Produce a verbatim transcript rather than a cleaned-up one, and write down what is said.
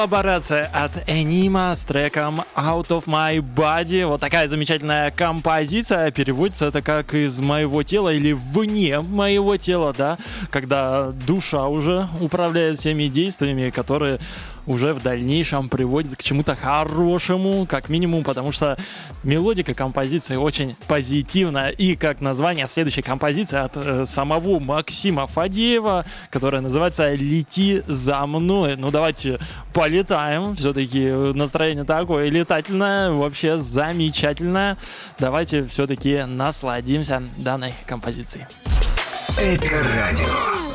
Коллаборация от Энima с треком Out of My Body. Вот такая замечательная композиция. Переводится это как из моего тела или вне моего тела, да, когда душа уже управляет всеми действиями, которые уже в дальнейшем приводит к чему-то хорошему, как минимум, потому что мелодика композиции очень позитивная. И как название следующей композиции от э, самого Максима Фадеева, которая называется «Лети за мной». Ну, давайте полетаем. Все-таки настроение такое летательное, вообще замечательное. Давайте все-таки насладимся данной композицией. Эльдорадио.